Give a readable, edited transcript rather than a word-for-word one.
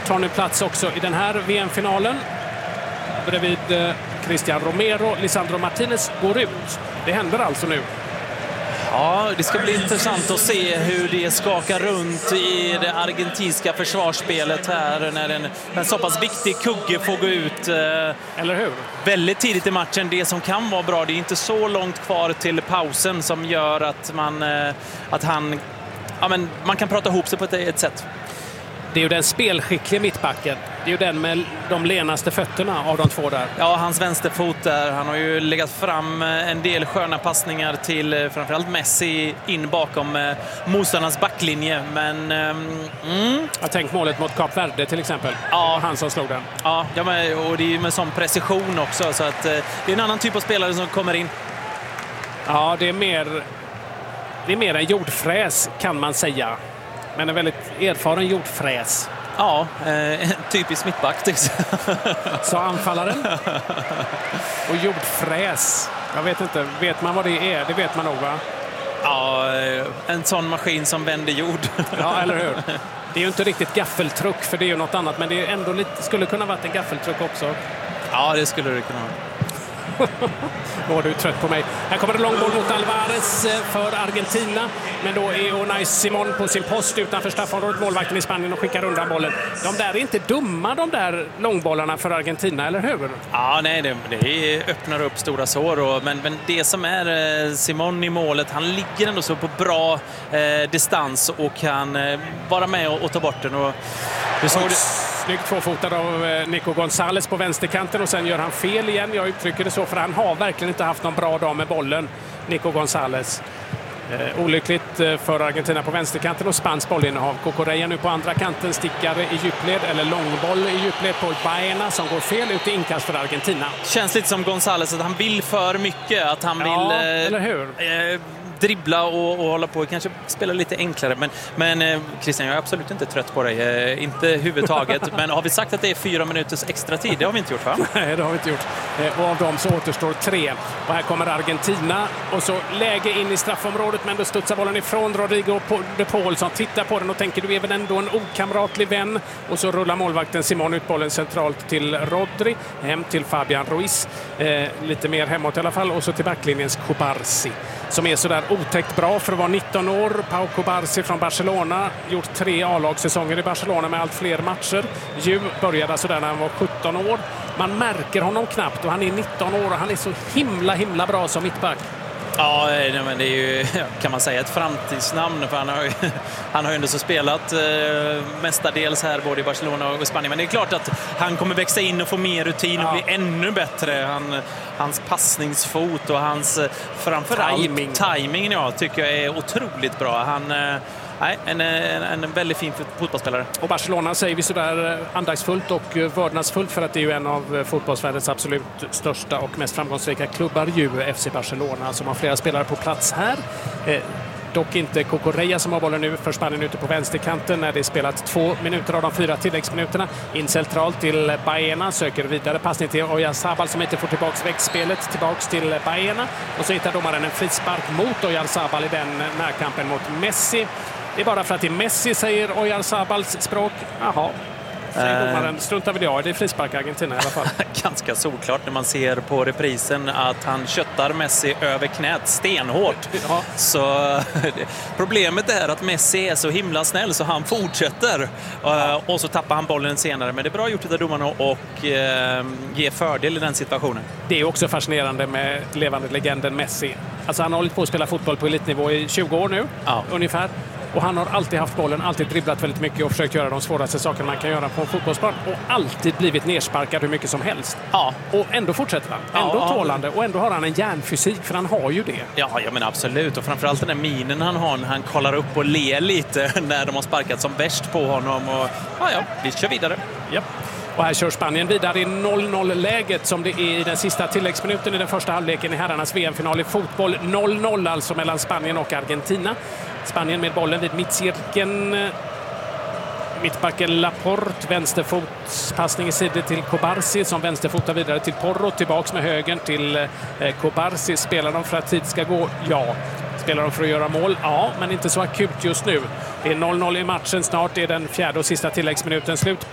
tar nu plats också i den här VM-finalen. Bredvid Cristian Romero, Lisandro Martinez går ut. Det händer alltså nu. Ja, det ska bli intressant att se hur det skakar runt i det argentinska försvarsspelet här när en så pass viktig kugge får gå ut. Eller hur? Väldigt tidigt i matchen. Det som kan vara bra, det är inte så långt kvar till pausen som gör att man kan prata ihop sig på ett sätt. Det är ju den spelskickliga mittbacken. Det är ju den med de lenaste fötterna av de två där. Ja, hans vänsterfot där. Han har ju legat fram en del sköna passningar till framförallt Messi in bakom motståndarnas backlinje. Men... Jag tänk målet mot Kap Verde till exempel. Ja. Han som slog den. Ja, och det är ju med sån precision också. Så att det är en annan typ av spelare som kommer in. Ja, det är mer en jordfräs kan man säga. Men en väldigt erfaren jordfräs. Ja, typisk mittback. Så anfallaren. Och jordfräs. Jag vet inte, vet man vad det är? Det vet man nog, va? Ja, en sån maskin som vänder jord. Ja, eller hur? Det är ju inte riktigt gaffeltruck, för det är ju något annat. Men det är ändå skulle kunna vara en gaffeltruck också. Ja, det skulle det kunna vara. Var du trött på mig. Här kommer det långboll mot Alvarez för Argentina. Men då är Unai Simón på sin post utanför straffområdet, målvakten i Spanien, och skickar undan bollen. De där är inte dumma, de där långbollarna för Argentina, eller hur? Ja, nej, det öppnar upp stora sår. Men det som är Simón i målet, han ligger ändå så på bra distans och kan vara med och ta bort den. Och du såg Snyggt tvåfotad av Nico González på vänsterkanten, och sen gör han fel igen. Jag uttrycker det så, för han har verkligen inte haft någon bra dag med bollen, Nico González. Olyckligt för Argentina på vänsterkanten och spansk bollinnehav. Cucurella nu på andra kanten, stickare i djupled, eller långboll i djupled på Baena som går fel ut i inkast för Argentina. Känns lite som González att han vill för mycket, att han vill eller hur? Dribbla och hålla på, kanske spela lite enklare. Men Christian, jag är absolut inte trött på dig, inte huvudtaget. Men har vi sagt att det är 4 minuters extra tid? Det har vi inte gjort, va? Nej, det har vi inte gjort. Och av dem så återstår 3. Och här kommer Argentina, och så läge in i straffområdet, men då studsar bollen ifrån Rodrigo de Paul, som tittar på den och tänker, du är väl ändå en okamratlig vän. Och så rullar målvakten Simón ut bollen centralt till Rodri, hem till Fabian Ruiz, lite mer hemåt i alla fall, och så till backlinjens Cubarsi, som är sådär otäckt bra för att vara 19 år. Pau Cubarsi från Barcelona, gjort 3 A-lagssäsonger i Barcelona med allt fler matcher. Började sådär när han var 17 år. Man märker honom knappt, och han är 19 år och han är så himla bra som mittback. Ja, men det är ju, kan man säga, ett framtidsnamn, för han har ju ändå så spelat mestadels här både i Barcelona och Spanien. Men det är klart att han kommer växa in och få mer rutin och bli ännu bättre. Hans passningsfot och hans framförallt timing tycker jag är otroligt bra. En väldigt fin fotbollsspelare. Och Barcelona säger vi sådär andaktsfullt och vördnadsfullt, för att det är ju en av fotbollsvärldens absolut största och mest framgångsrika klubbar, ju FC Barcelona, som har flera spelare på plats här. Dock inte Cucurella som har bollen nu för Spanien ute på vänsterkanten när det är spelat 2 minuter av de 4 tilläggsminuterna. In centralt till Baena, söker vidare passning till Oyarzabal som inte får tillbaks växtspelet, tillbaks till Baena, och så hittar domaren en frispark mot Oyarzabal i den närkampen mot Messi. Det är bara för att det är Messi, säger Oyarzabals språk. Jaha, säger domaren. Struntar väl jag, det är frispark Argentina i alla fall. Ganska solklart när man ser på reprisen att han köttar Messi över knät stenhårt. Ja. Så problemet är att Messi är så himla snäll så han fortsätter. Och så tappar han bollen senare. Men det är bra gjort av domarna och ge fördel i den situationen. Det är också fascinerande med levande legenden Messi. Alltså han har hållit på att spela fotboll på elitnivå i 20 år nu, ungefär. Och han har alltid haft bollen, alltid dribblat väldigt mycket och försökt göra de svåraste sakerna man kan göra på en fotbollsplan. Och alltid blivit nersparkad hur mycket som helst. Ja. Och ändå fortsätter han. Ändå tålande. Och ändå har han en järnfysik, för han har ju det. Ja, men absolut. Och framförallt den där minen han har när han kollar upp och ler lite när de har sparkat som värst på honom. Och vi kör vidare. Ja. Och här kör Spanien vidare i 0-0-läget som det är i den sista tilläggsminuten i den första halvleken i herrarnas VM-final i fotboll. 0-0 alltså mellan Spanien och Argentina. Spanien med bollen vid mittcirkeln. Mittbacken Laporte, vänsterfotspassning i sidor till Cubarsi som vänsterfotar vidare till Porro, tillbaks med högen till Cubarsi. Spelar de för att tid ska gå? Ja. Spelar de för att göra mål? Ja, men inte så akut just nu. Det är 0-0 i matchen, snart är den 4:e och sista tilläggsminuten slut.